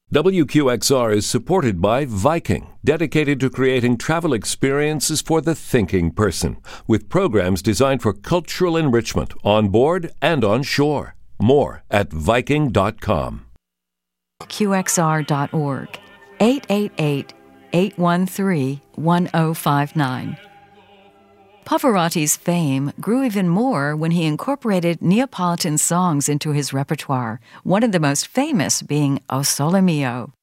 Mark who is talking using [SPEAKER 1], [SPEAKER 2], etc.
[SPEAKER 1] WQXR is supported by Viking, dedicated to creating travel experiences for the thinking person, with programs designed for cultural enrichment on board and on shore. More at Viking.com.
[SPEAKER 2] QXR.org, 888-813-1059. Pavarotti's fame grew even more when he incorporated Neapolitan songs into his repertoire, one of the most famous being O Sole Mio.